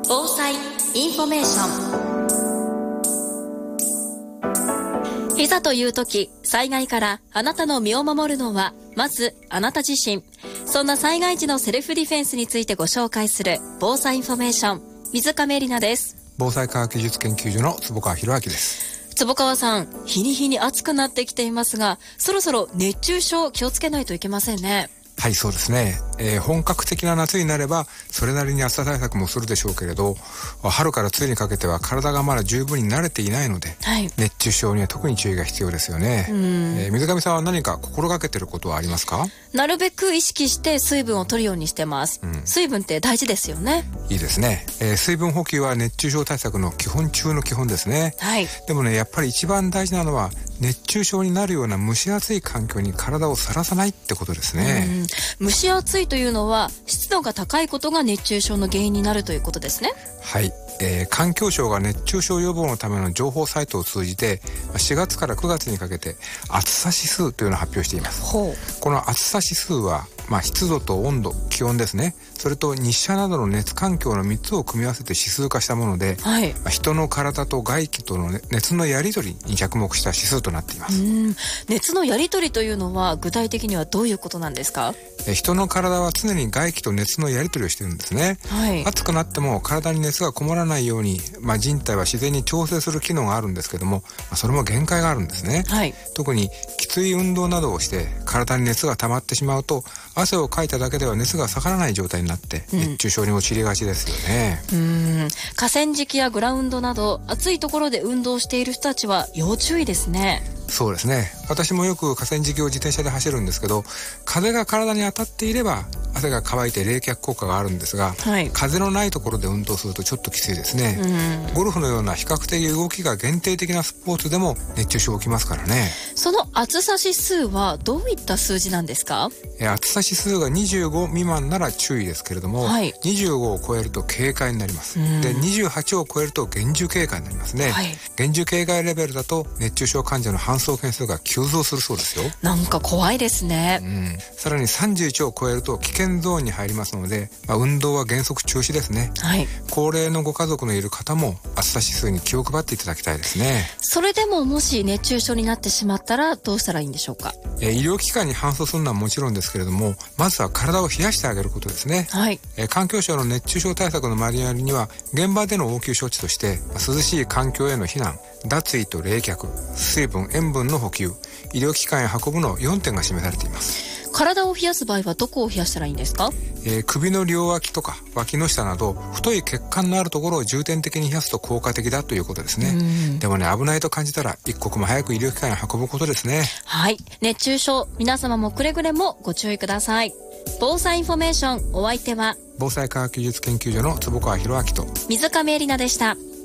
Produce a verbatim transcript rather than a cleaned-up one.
防災インフォメーション。いざという時、災害からあなたの身を守るのはまずあなた自身。そんな災害時のセルフディフェンスについてご紹介する防災インフォメーション、水亀里奈です。 防災科学技術研究所の坪川博明です。 坪川さん、日に日に暑くなってきていますが、そろそろ熱中症気をつけないといけませんね。 はい、そうですね、えー、本格的な夏になればそれなりに暑さ対策もするでしょうけれど、春から梅雨にかけては体がまだ十分に慣れていないので、はい、熱中症には特に注意が必要ですよね。うん、えー、水上さんは何か心がけていることはありますか？ なるべく意識して水分を取るようにしてます。うん、水分って大事ですよね。 いいですね、えー、水分補給は熱中症対策の基本中の基本ですね。はい、でもね、やっぱり一番大事なのは熱中症になるような蒸し暑い環境に体をさらさないってことですね。 うん、蒸し暑いというのは湿度が高いことが熱中症の原因になるということですね。 はい、えー、環境省が熱中症予防のための情報サイトを通じてしがつからくがつにかけて暑さ指数というのを発表しています。ほう。この暑さ指数は、まあ、湿度と温度、気温ですね、それと日射などの熱環境のみっつを組み合わせて指数化したもので、はい、まあ、人の体と外気との熱のやり取りに着目した指数となっています。 うん、熱のやり取りというのは具体的にはどういうことなんですか？ え人の体は常に外気と熱のやり取りをしているんですね。はい、暑くなっても体に熱がこもらないように、まあ、人体は自然に調整する機能があるんですけども、まあ、それも限界があるんですね。はい、特にきつい運動などをして体に熱が溜まってしまうと汗をかいただけでは熱が下がらない状態になって熱中症に陥りがちですよね。 うん、うーん、河川敷やグラウンドなど暑いところで運動している人たちは要注意ですね。 そうですね、私もよく河川敷を自転車で走るんですけど、風が体に当たっていれば汗が乾いて冷却効果があるんですが、はい、風のないところで運動するとちょっときついですね。うん、ゴルフのような比較的動きが限定的なスポーツでも熱中症起きますからね。 その暑さ指数はどういった数字なんですか？ え暑さ指数がにじゅうご未満なら注意ですけれども、はい、にじゅうごを超えると警戒になります。でにじゅうはちを超えると厳重警戒になりますね。はい、厳重警戒レベルだと熱中症患者の搬送件数が急増するそうですよ。 なんか怖いですね。 うん、さらにさんじゅういちを超えると危険ゾーンに入りますので、まあ、運動は原則中止ですね。はい、高齢のご家族のいる方も暑さ指数に気を配っていただきたいですね。 それでももし熱中症になってしまったらどうしたらいいんでしょうか？ えー、医療機関に搬送するのはもちろんですけれども、まずは体を冷やしてあげることですね。はい、えー、環境省の熱中症対策のマニュアルには現場での応急処置として、まあ、涼しい環境への避難、脱衣と冷却、水分塩分の補給、医療機関へ運ぶのよんてんが示されています。 体を冷やす場合はどこを冷やしたらいいんですか？ えー、首の両脇とか脇の下など太い血管のあるところを重点的に冷やすと効果的だということですね。でもね、危ないと感じたら一刻も早く医療機関へ運ぶことですね。はい、 熱中症、皆様もくれぐれもご注意ください。防災インフォメーション、お相手は防災科学技術研究所の坪川博明と水亀里奈でした。